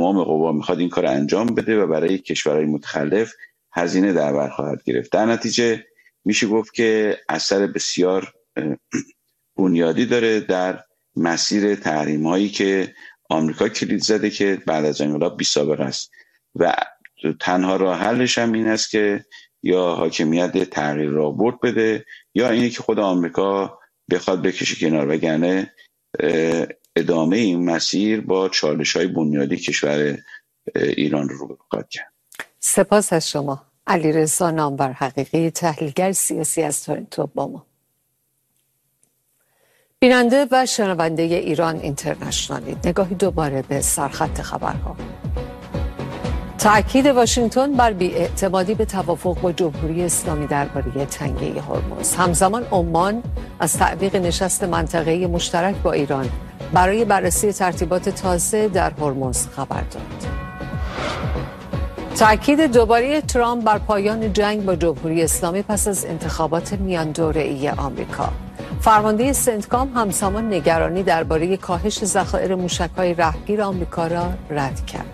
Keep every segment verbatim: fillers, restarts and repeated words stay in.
تمام قوا میخواد این کار انجام بده و برای کشورهای متخلف هزینه در بر خواهد گرفت. در نتیجه میشه گفت که اثر بسیار بنیادی داره در مسیر تحریم هایی که آمریکا کلید زده که بعد از انقلاب بی سابقه است و تنها راه حلش هم این است که یا حاکمیت تغییر رابرد بده یا اینه که خود آمریکا بخواد بکشه کنار، وگرنه ادامه این مسیر با چالش های بنیادی کشور ایران رو رو خواهد کرد. سپاس از شما. علیرضا نامور حقیقی، تحلیلگر سیاسی از تورنتو با ما. بیننده و شنونده ایران اینترنشنالی، نگاهی دوباره به سرخط خبرها. تأکید واشنگتن بر بی‌اعتمادی به توافق با جمهوری اسلامی درباره تنگه هرمز. همزمان عمان از تعویق نشست منطقه‌ای مشترک با ایران برای بررسی ترتیبات تازه در هرمز خبر داد. تأکید دوباره ترامپ بر پایان جنگ با جمهوری اسلامی پس از انتخابات میان دوره‌ای آمریکا. فرمانده سنتکام همزمان نگرانی درباره کاهش ذخایر موشک‌های رهگیر آمریکا را رد کرد.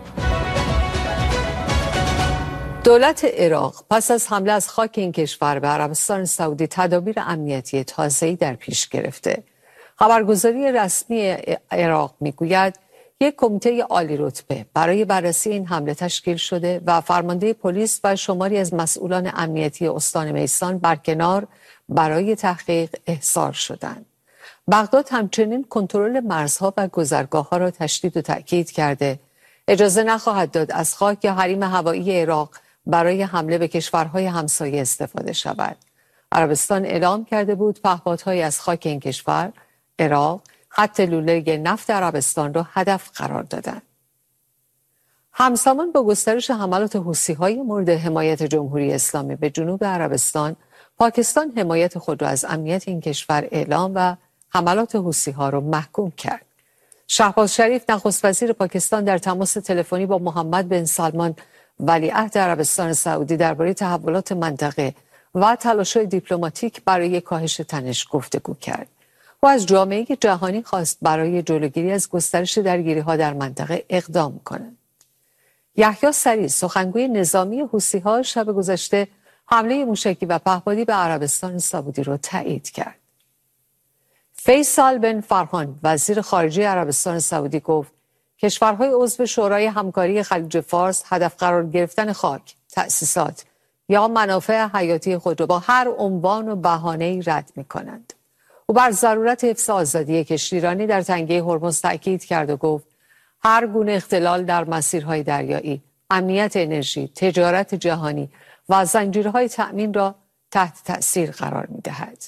دولت عراق پس از حمله از خاک این کشور به عربستان سعودی تدابیر امنیتی تازه‌ای در پیش گرفته. خبرگزاری رسمی عراق میگوید یک کمیته عالی رتبه برای بررسی این حمله تشکیل شده و فرمانده پلیس و شماری از مسئولان امنیتی استان میسان برکنار برای تحقیق احضار شدند. بغداد همچنین کنترل مرزها و گذرگاه‌ها را تشدید و تأکید کرده اجازه نخواهد داد از خاک یا حریم هوایی عراق برای حمله به کشورهای همسایه استفاده شود. عربستان اعلام کرده بود پهپادهایی از خاک این کشور، عراق، خط لوله نفت عربستان را هدف قرار دادند. همزمان با گسترش حملات حوثی‌های مورد حمایت جمهوری اسلامی به جنوب عربستان، پاکستان حمایت خود را از امنیت این کشور اعلام و حملات حوثی‌ها را محکوم کرد. شهباز شریف نخست وزیر پاکستان در تماس تلفنی با محمد بن سلمان ولیعهد عربستان سعودی درباره تحولات منطقه و تلاش‌های دیپلماتیک برای کاهش تنش گفتگو کرد و از جامعه جهانی خواست برای جلوگیری از گسترش درگیری‌ها در منطقه اقدام کنند. یحیی سریع سخنگوی نظامی حوثی‌ها شب گذشته حمله موشکی و پهپادی به عربستان سعودی را تایید کرد. فیصل بن فرحان وزیر خارجه عربستان سعودی گفت کشورهای عضو شورای همکاری خلیج فارس هدف قرار گرفتن خاک، تأسیسات یا منافع حیاتی خود را با هر عنوان و بهانه‌ای رد می‌کنند. او بر ضرورت حفظ آزادی کشتیرانی در تنگه هرمز تأکید کرد و گفت هر گونه اختلال در مسیرهای دریایی، امنیت انرژی، تجارت جهانی و زنجیرهای تأمین را تحت تأثیر قرار می‌دهد.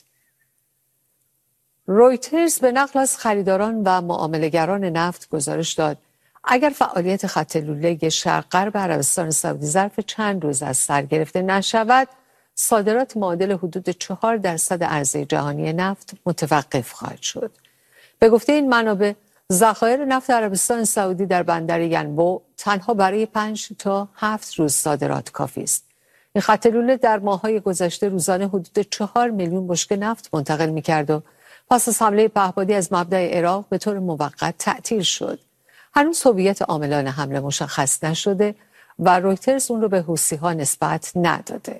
رویترز به نقل از خریداران و معامله‌گران نفت گزارش داد اگر فعالیت خط لوله شرق غرب عربستان سعودی ظرف چند روز از سر گرفته نشود، صادرات معادل حدود چهار درصد عرضه جهانی نفت متوقف خواهد شد. به گفته این منابع، ذخایر نفت عربستان سعودی در بندر ینبوع تنها برای پنج تا هفت روز صادرات کافی است. این خط لوله در ماه‌های گذشته روزانه حدود چهار میلیون بشکه نفت منتقل می‌کرد و پس از حمله پهپادی از مبدأ عراق به طور موقت تعطیل شد. هنوز هویت عاملان حمله مشخص نشده و رویترز اون رو به حوثی‌ها نسبت نداده.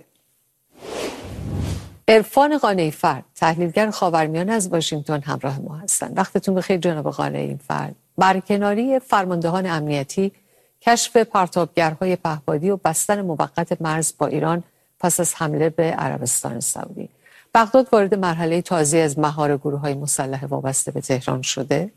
عرفان قانعی‌فر، تحلیلگر خاورمیانه از واشنگتن همراه ما هستند. وقتتون بخیر جناب قانعی‌فر. برکناری فرماندهان امنیتی، کشف پرتابگرهای پهپادی و بستن موقت مرز با ایران پس از حمله به عربستان سعودی. بغداد وارد مرحله تازه از مهار گروه‌های مسلح وابسته به تهران شده؟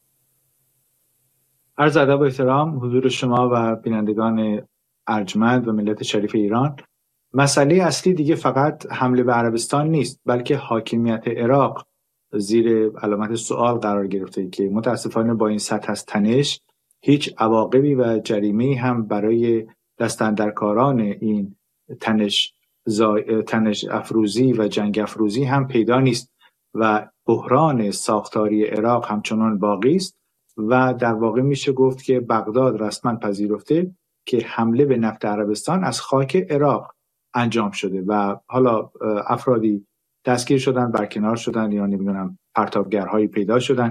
عرض ادب و احترام حضور شما و بینندگان ارجمند و ملت شریف ایران. مسئله اصلی دیگه فقط حمله به عربستان نیست، بلکه حاکمیت عراق زیر علامت سوال قرار گرفته که متاسفانه با این سطح از تنش هیچ عواقبی و جریمه‌ای هم برای دستاندرکاران این تنش تنش افروزی و جنگ افروزی هم پیدا نیست و بحران ساختاری عراق همچنان باقی است و در واقع میشه گفت که بغداد رسما پذیرفته که حمله به نفت عربستان از خاک عراق انجام شده و حالا افرادی دستگیر شدن، برکنار شدن یا نمیدونم پرتابگرهایی پیدا شدن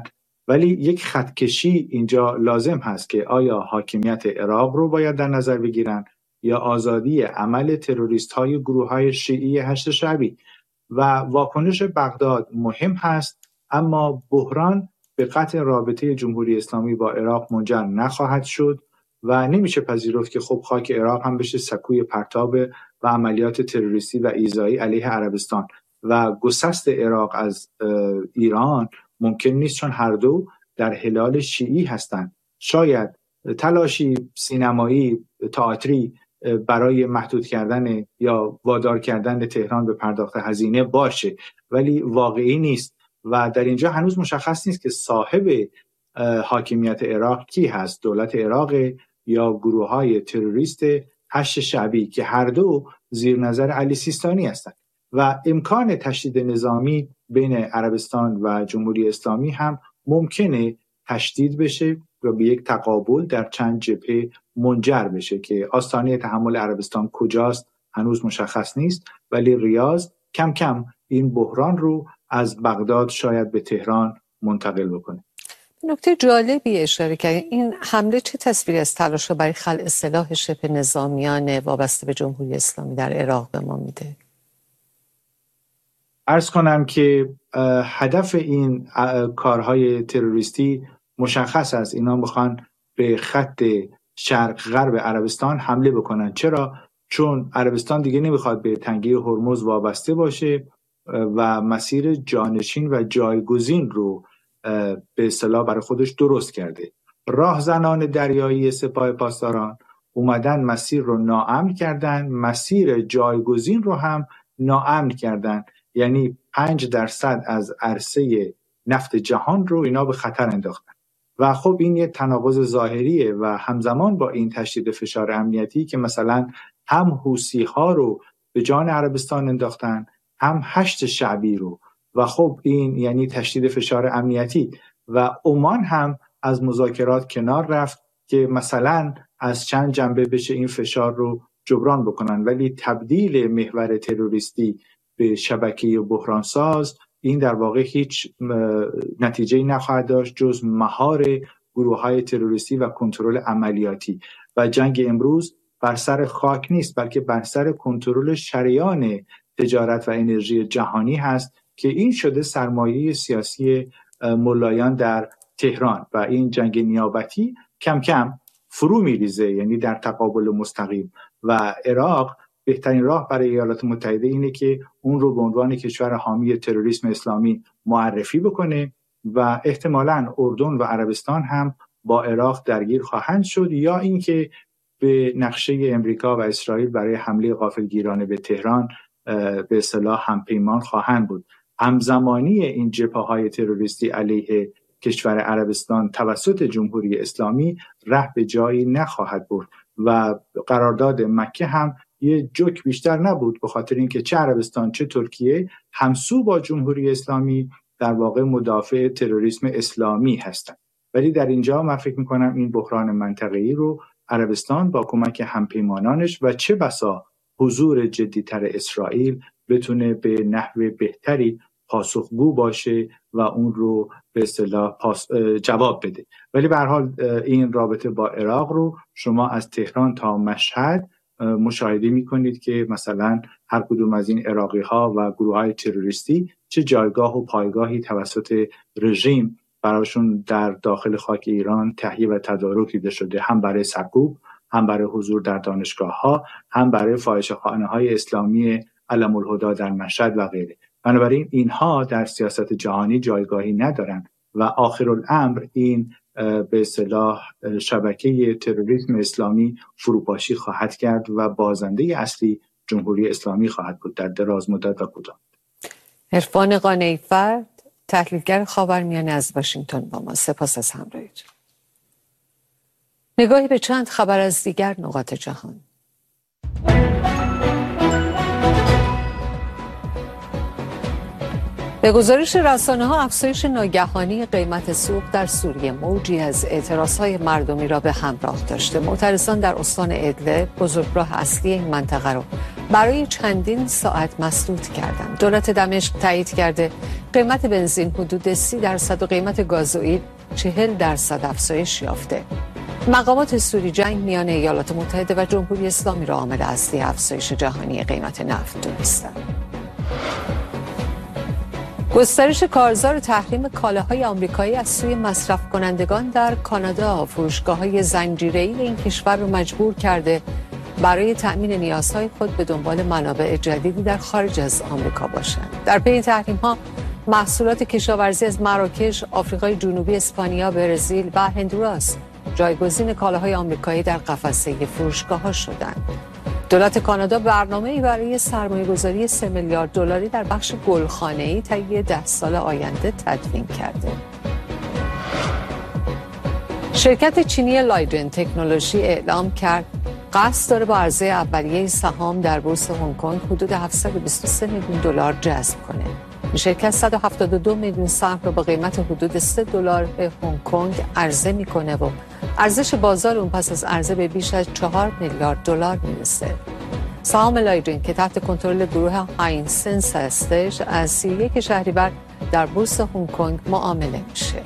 ولی یک خطکشی اینجا لازم هست که آیا حاکمیت عراق رو باید در نظر بگیرن یا آزادی عمل تروریست های گروه های شیعی هشت شعبی. و واکنش بغداد مهم هست، اما بحران به قطع رابطه جمهوری اسلامی با عراق منجر نخواهد شد و نمیشه پذیرفت که خب خاک عراق هم بشه سکوی پرتاب و عملیات تروریستی و ایذایی علیه عربستان. و گسست عراق از ایران ممکن نیست، چون هر دو در هلال شیعی هستند. شاید تلاشی سینمایی، تئاتری برای محدود کردن یا وادار کردن تهران به پرداخت هزینه باشه، ولی واقعی نیست و در اینجا هنوز مشخص نیست که صاحب حاکمیت عراق کی هست، دولت عراق یا گروه های تروریست هشت شعبی که هر دو زیر نظر علی سیستانی هستند. و امکان تشدید نظامی بین عربستان و جمهوری اسلامی هم ممکنه تشدید بشه و به یک تقابل در چند جبهه منجر بشه که آستانه تحمل عربستان کجاست هنوز مشخص نیست، ولی ریاض کم کم این بحران رو از بغداد شاید به تهران منتقل بکنه. نکته جالبی اشاره کرد، این حمله چه تصویری از تلاش برای خلع سلاح شبه نظامیان وابسته به جمهوری اسلامی در عراق به ما میده؟ عرض کنم که هدف این کارهای تروریستی مشخص است. اینا میخوان به خط شرق غرب عربستان حمله بکنن. چرا؟ چون عربستان دیگه نمیخواد به تنگه هرمز وابسته باشه و مسیر جانشین و جایگزین رو به اصطلاح برای خودش درست کرده. راهزنان دریایی سپاه پاسداران اومدن مسیر رو ناامن کردن، مسیر جایگزین رو هم ناامن کردن. یعنی پنج درصد از عرصه نفت جهان رو اینا به خطر انداختن و خب این یه تناقض ظاهریه و همزمان با این تشدید فشار امنیتی که مثلا هم حوثی ها رو به جان عربستان انداختن هم هشت شعبی رو و خب این یعنی تشدید فشار امنیتی. و عمان هم از مذاکرات کنار رفت که مثلا از چند جنبه بشه این فشار رو جبران بکنن، ولی تبدیل محور تروریستی به شبکه بحرانساز این در واقع هیچ نتیجه‌ای نخواهد داشت جز مهار گروه‌های تروریستی و کنترل عملیاتی. و جنگ امروز بر سر خاک نیست، بلکه بر سر کنترل شریان تجارت و انرژی جهانی هست که این شده سرمایه سیاسی ملایان در تهران و این جنگ نیابتی کم کم فرو میریزه، یعنی در تقابل مستقیم. و عراق بهترین راه برای ایالات متحده اینه که اون رو به عنوان کشور حامی تروریسم اسلامی معرفی بکنه و احتمالاً اردن و عربستان هم با عراق درگیر خواهند شد، یا اینکه به نقشه امریکا و اسرائیل برای حمله غافلگیرانه به تهران به اصطلاح همپیمان خواهند بود. همزمانی این جبهه‌های تروریستی علیه کشور عربستان توسط جمهوری اسلامی ره به جایی نخواهد برد و قرارداد مکه هم یه جوک بیشتر نبود، به خاطر اینکه چه عربستان چه ترکیه همسو با جمهوری اسلامی در واقع مدافع تروریسم اسلامی هستند. ولی در اینجا من فکر میکنم این بحران منطقه‌ای رو عربستان با کمک همپیمانانش و چه بسا حضور جدی‌تر اسرائیل بتونه به نحو بهتری پاسخگو باشه و اون رو به اصطلاح جواب بده. ولی به هر حال این رابطه با عراق رو شما از تهران تا مشهد مشاهده می‌کنید که مثلا هر کدوم از این عراقی‌ها و گروه‌های تروریستی چه جایگاه و پایگاهی توسط رژیم براشون در داخل خاک ایران تهیه و تدارک دیده شده، هم برای سرکوب، هم برای حضور در دانشگاه‌ها، هم برای فاحشه‌خانه‌های اسلامی علم الهدی در مشهد و غیره. بنابراین اینها در سیاست جهانی جایگاهی ندارن و آخرالامر این به اصطلاح شبکه تروریسم اسلامی فروپاشی خواهد کرد و بازنده اصلی جمهوری اسلامی خواهد بود در دراز مدت و کوتاه. عرفان قانعی فرد، تحلیلگر خاورمیانه از واشنگتن با ما. سپاس از همراهیتون. نگاهی به چند خبر از دیگر نقاط جهان. به گزارش رسانه‌ها افزایش ناگهانی قیمت سوخت در سوریه موجی از اعتراضهای مردمی را به همراه داشته. معترضان در استان ادلب، بزرگراه اصلی این منطقه را برای چندین ساعت مسدود کردند. دولت دمشق تایید کرده قیمت بنزین حدود سی درصد و قیمت گازوئیل چهل درصد افزایش یافته. مقامات سوری جنگ میان ایالات متحده و جمهوری اسلامی را عامل اصلی افزایش جهانی قیمت نفت دونستند. گسترش کارزار تحریم کالاهای آمریکایی از سوی مصرف کنندگان در کانادا فروشگاه‌های زنجیره‌ای این کشور را مجبور کرده برای تأمین نیازهای خود به دنبال منابع جدیدی در خارج از آمریکا باشند. در پی تحریم‌ها محصولات کشاورزی از مراکش، آفریقای جنوبی، اسپانیا، برزیل و هندوراس جایگزین کالاهای آمریکایی در قفسه فروشگاه‌ها شدند. دولت کانادا برنامه‌ای برای سرمایه‌گذاری سه میلیارد دلاری در بخش گلخانه‌ای طی ده سال آینده تدوین کرده. شرکت چینی لایدن تکنولوژی اعلام کرد قصد داره با عرضه اولیه سهام در بورس هنگ کنگ حدود هفتصد و بیست و سه میلیون دلار جذب کنه. این شرکت صد و هفتاد و دو میلیون سهم را با قیمت حدود سه دلار به هنگ کنگ عرضه میکنه و ارزش بازار اون پس از عرضه به بیش از چهار میلیارد دلار میرسه. سهام لایدن که تحت کنترل گروه هاین سنس هستش از سی و یک شهریور در بورس هنگ کنگ معامله میشه.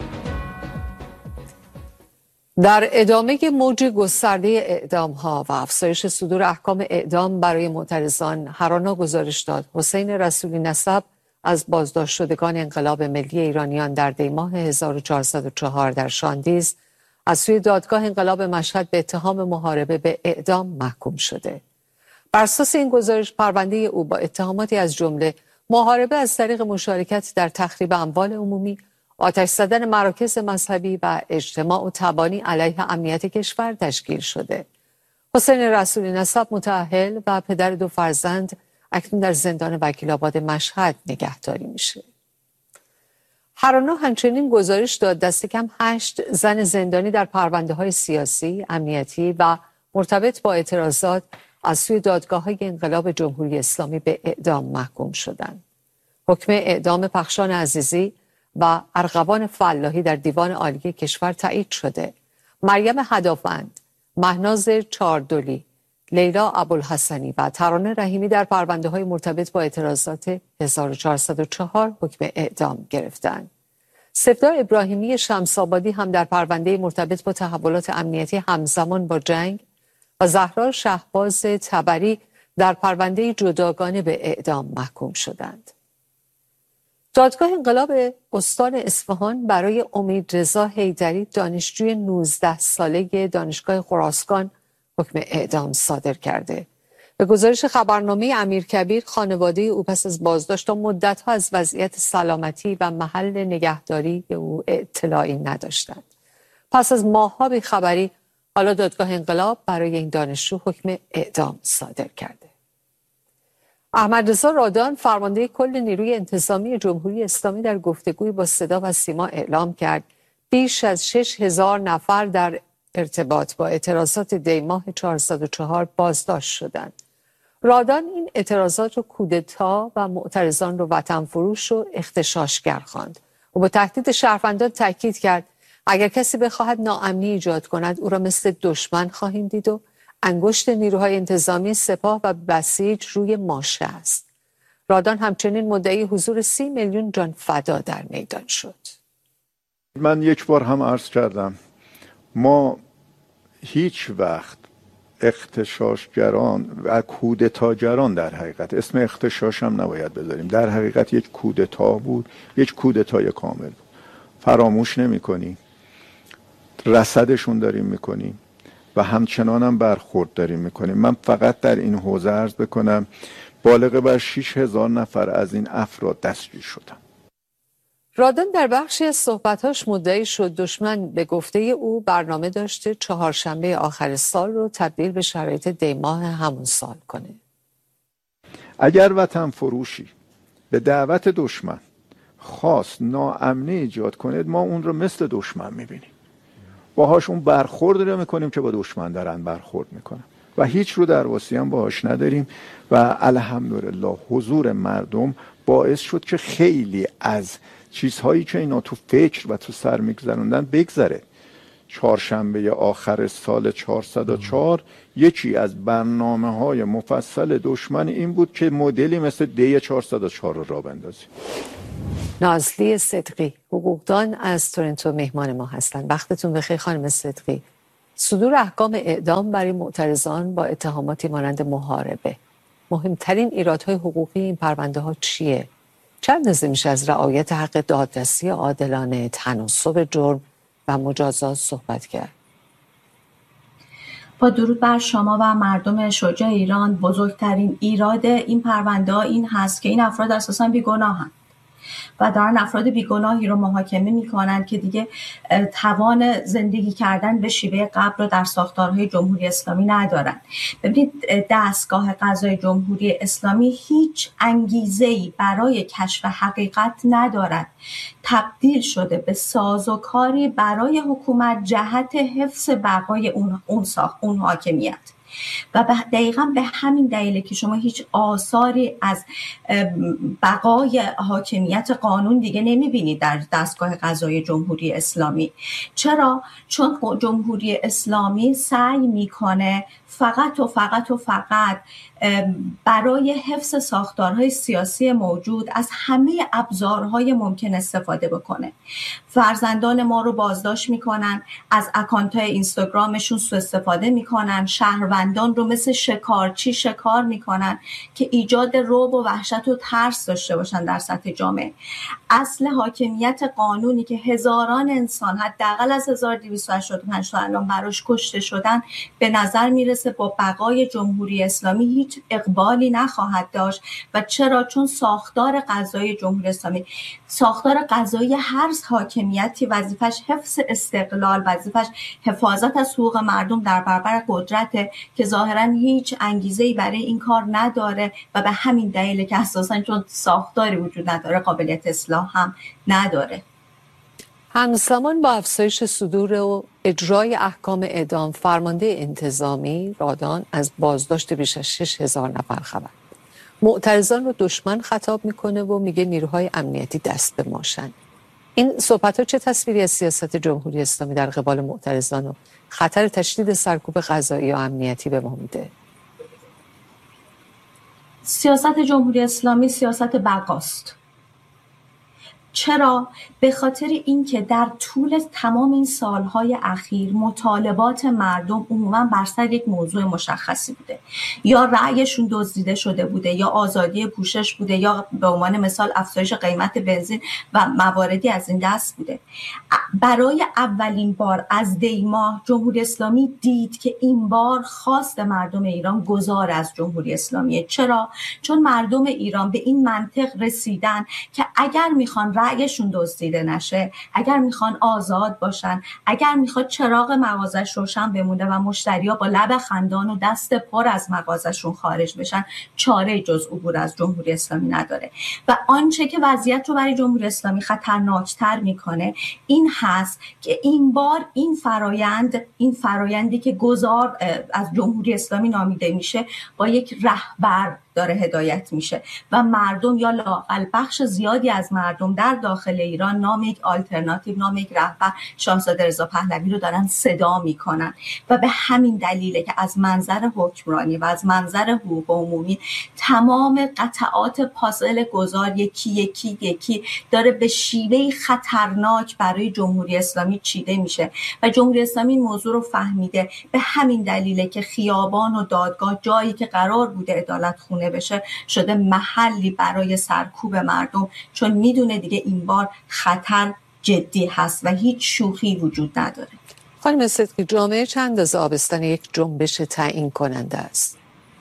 در ادامه موج گسترده اعدام‌ها و افزایش صدور احکام اعدام برای معترضان، هرانا گزارش داد حسین رسولی نسب از بازداشت شدگان انقلاب ملی ایرانیان در دی‌ماه هزار و چهارصد و چهار در شاندیز از سوی دادگاه انقلاب مشهد به اتهام محاربه به اعدام محکوم شده. بر اساس این گزارش پرونده او با اتهاماتی از جمله محاربه از طریق مشارکت در تخریب اموال عمومی، آتش زدن مراکز مذهبی و اجتماع و تبانی علیه امنیت کشور تشکیل شده. حسین رسولی نسب متأهل و پدر دو فرزند اکنون در زندان وکیل‌آباد مشهد نگهداری میشه. هرانا همچنین گزارش داد دست کم هشت زن زندانی در پرونده‌های سیاسی، امنیتی و مرتبط با اعتراضات از سوی دادگاه‌های انقلاب جمهوری اسلامی به اعدام محکوم شدند. حکم اعدام پخشان عزیزی و ارغوان فلاحی در دیوان عالی کشور تایید شده. مریم هدافند، مهناز چاردلی، لیلا ابوالحسنی و ترانه رحیمی در پرونده‌های مرتبط با اعتراضات هزار و چهارصد و چهار حکم اعدام گرفتند. سفدا ابراهیمی شمس‌آبادی هم در پرونده مرتبط با تحولات امنیتی همزمان با جنگ و زهرا شهباز تبری در پرونده جداگانه به اعدام محکوم شدند. دادگاه انقلاب استان اصفهان برای امیدرضا حیدری دانشجوی نوزده ساله دانشگاه خراسان حکم اعدام صادر کرده. به گزارش خبرنامه امیرکبیر خانواده او پس از بازداشت تا مدت‌ها از وضعیت سلامتی و محل نگهداری او اطلاعی نداشتند. پس از ماه‌ها بی‌خبری حالا دادگاه انقلاب برای این دانشجو حکم اعدام صادر کرده. احمد رضا رادان فرمانده کل نیروی انتظامی جمهوری اسلامی در گفتگوی با صدا و سیما اعلام کرد بیش از شش هزار نفر در ارتباط با اعتراضات دی‌ماه چهارصد و چهار بازداشت شدند. رادان این اعتراضات رو کودتا و معترضان رو وطن فروش و اغتشاشگر خواند و با تهدید شهروندان تاکید کرد اگر کسی بخواهد ناامنی ایجاد کند او را مثل دشمن خواهیم دید و انگشت نیروهای انتظامی سپاه و بسیج روی ماشه است. رادان همچنین مدعی حضور سی میلیون جان فدا در میدان شد. من یک بار هم عرض کردم ما هیچ وقت اغتشاشگران و کودتاگران در حقیقت اسم اغتشاش هم نباید بذاریم، در حقیقت یک کودتا بود، یک کودتای کامل بود. فراموش نمی کنیم، رصدشون داریم میکنیم و همچنان هم برخورد داریم میکنیم. من فقط در این حوزه عرض بکنم بالغ بر شش هزار نفر از این افراد دستگیر شدن. رادان در بخشی از صحبتاش مدعی شد دشمن به گفته او برنامه داشته چهارشنبه آخر سال رو تبدیل به شرایط دی‌ماه همون سال کنه. اگر وطن فروشی به دعوت دشمن خواست ناامنی ایجاد کنه ما اون رو مثل دشمن میبینیم، باهاش اون برخورد رو میکنیم که با دشمن دارن برخورد میکنن و هیچ رو درواسی هم باهاش نداریم و الحمدلله حضور مردم باعث شد که خیلی از چیزهایی که اینا تو فکر و تو سر میگذروندن بگذره. چهارشنبه آخر سال چهارصد و چهار یکی از برنامه های مفصل دشمن این بود که مدلی مثل دی چهارصد و چهار رو راه بندازیم. نازلی صدقی، حقوقدان از تورنتو مهمان ما هستند. وقتتون بخیر خانم صدقی. صدور احکام اعدام برای معترضان با اتهاماتی مانند محاربه، مهمترین ایرادهای حقوقی این پرونده ها چیه؟ چند اندازه میشه از رعایت حق دادرسی عادلانه، تناسب جرم و مجازات صحبت کرد؟ با درود بر شما و مردم شجاع ایران، بزرگترین ایراد این پرونده ها این هست که این افراد اساساً بیگناهند و دارن افراد بیگناهی رو محاکمه میکنن که دیگه توان زندگی کردن به شیوه قبل رو در ساختارهای جمهوری اسلامی ندارن. ببینید، دستگاه قضای جمهوری اسلامی هیچ انگیزه‌ای برای کشف حقیقت ندارد. تبدیل شده به سازوکاری برای حکومت جهت حفظ بقای اون اون ساخت اون حاکمیت. و دقیقا به همین دلیله که شما هیچ آثاری از بقای حاکمیت قانون دیگه نمیبینید در دستگاه قضای جمهوری اسلامی. چرا؟ چون جمهوری اسلامی سعی میکنه فقط و فقط و فقط برای حفظ ساختارهای سیاسی موجود از همه ابزارهای ممکن استفاده بکنه. فرزندان ما رو بازداشت میکنن، از اکانت‌های اینستاگرامشون سوء استفاده میکنن، شهروندان رو مثل شکارچی شکار میکنن که ایجاد رعب و وحشت و ترس داشته باشن در سطح جامعه. اصل حاکمیت قانونی که هزاران انسان حداقل از هزار و دویست و هشتاد و پنج تا الان براش کشته شدن به نظر میرسه با بقای جمهوری اسلامی هیچ اقبالی نخواهد داشت. و چرا؟ چون ساختار قضایی جمهوری اسلامی، ساختار قضایی هر حاکمیتی وظیفش حفظ استقلال، وظیفش حفاظت از حقوق مردم در برابر قدرت که ظاهرا هیچ انگیزه‌ای برای این کار نداره و به همین دلیل که اساساً چون ساختاری وجود نداره قابلیت اصلاح هم نداره. همزمان با افزایش صدور و اجرای احکام اعدام، فرمانده انتظامی رادان از بازداشت بیش از شش هزار نفر خبر. معترضان رو دشمن خطاب میکنه و میگه نیروهای امنیتی دست به ماشن. این صحبت‌ها چه تصویری از سیاست جمهوری اسلامی در قبال معترضان و خطر تشدید سرکوب قضایی و امنیتی به ما میده؟ سیاست جمهوری اسلامی سیاست بقاست. چرا؟ به خاطر اینکه در طول تمام این سالهای اخیر مطالبات مردم عموما بر سر یک موضوع مشخصی بوده، یا رأیشون دزدیده شده بوده، یا آزادی پوشش بوده، یا به عنوان مثال افزایش قیمت بنزین و مواردی از این دست بوده. برای اولین بار از دی ماه جمهوری اسلامی دید که این بار خواست مردم ایران گذار از جمهوری اسلامیه. چرا؟ چون مردم ایران به این منطق رسیدن که اگر میخوان رأیشون دزدیده نشه، اگر میخوان آزاد باشن، اگر میخواد چراغ مغازش روشن بمونه و مشتریا با لب خندان و دست پر از مغازشون خارج بشن، چاره جز عبور از جمهوری اسلامی نداره. و آنچه که وضعیت رو برای جمهوری اسلامی خطرناکتر میکنه این هست که این بار این فرایند این فرایندی که گذار از جمهوری اسلامی نامیده میشه با یک رهبر داره هدایت میشه و مردم یا لااقل بخش زیادی از مردم در داخل ایران نام یک آلترناتیو، نام یک رهبر شاهزاده رضا پهلوی رو دارن صدا میکنن. و به همین دلیله که از منظر حکمرانی و از منظر حقوق عمومی تمام قطعات پازل گذار یکی یکی یکی داره به شیوهی خطرناک برای جمهوری اسلامی چیده میشه و جمهوری اسلامی این موضوع رو فهمیده. به همین دلیله که خیابان و دادگاه، جایی که قرار بوده عدالت خونه بشه، شده محلی برای سرکوب مردم، چون میدونه دیگه این بار خطر جدی هست و هیچ شوخی وجود نداره. خانم صدقی، جامعه چند اندازه آبستن یک جنبش تعیین کننده است؟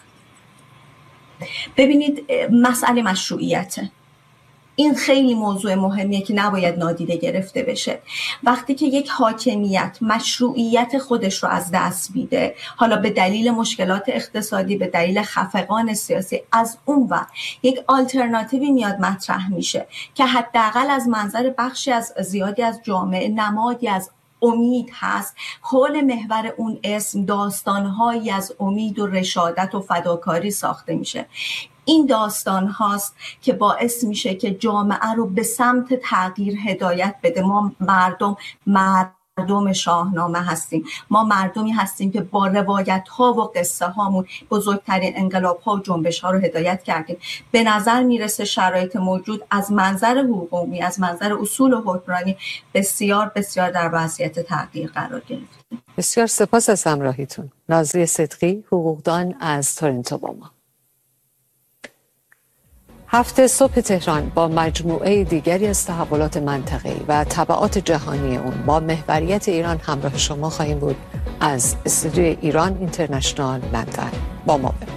ببینید، مسئله مشروعیته. این خیلی موضوع مهمیه که نباید نادیده گرفته بشه. وقتی که یک حاکمیت مشروعیت خودش رو از دست میده، حالا به دلیل مشکلات اقتصادی، به دلیل خفقان سیاسی، از اون ور یک آلترناتیوی میاد مطرح میشه که حداقل از منظر بخشی از زیادی از جامعه نمادی از امید هست. حول محور اون اسم داستانهایی از امید و رشادت و فداکاری ساخته میشه. این داستان هاست که باعث میشه که جامعه رو به سمت تغییر هدایت بده. ما مردم مرد مردم شاهنامه هستیم. ما مردمی هستیم که با روایت ها و قصه هامون بزرگترین انقلاب ها و جنبش ها رو هدایت کردیم. به نظر میرسه شرایط موجود از منظر حقوقی، از منظر اصول حکمرانی بسیار بسیار در وضعیت تغییر قرار گرفت. بسیار سپاس از همراهیتون. نازلی صدقی، حقوقدان از تورنتو با ما. هفته صبح تهران با مجموعه دیگری از تحولات منطقه‌ای و تبعات جهانی اون با محوریت ایران همراه شما خواهیم بود از استودیوی ایران اینترنشنال لندن. با ما باشید.